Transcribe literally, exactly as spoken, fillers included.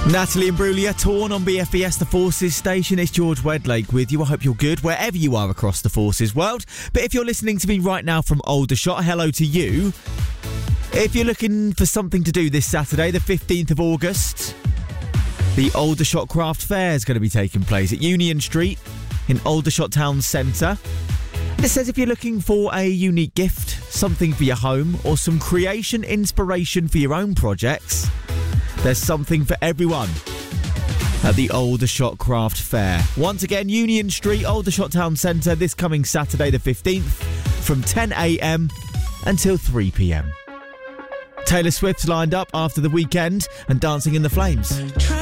Natalie and Brulia, Torn on B F B S, the Forces station. It's George Wedlake with you. I hope you're good wherever you are across the Forces world. But if you're listening to me right now from Aldershot, hello to you. If you're looking for something to do this Saturday, the fifteenth of August, the Aldershot Craft Fair is going to be taking place at Union Street in Aldershot Town Centre. And it says if you're looking for a unique gift, something for your home, or some creation inspiration for your own projects, there's something for everyone at the Aldershot Craft Fair. Once again, Union Street, Aldershot Town Centre, this coming Saturday the fifteenth from ten a.m. until three p.m. Taylor Swift's lined up after the weekend and Dancing in the Flames.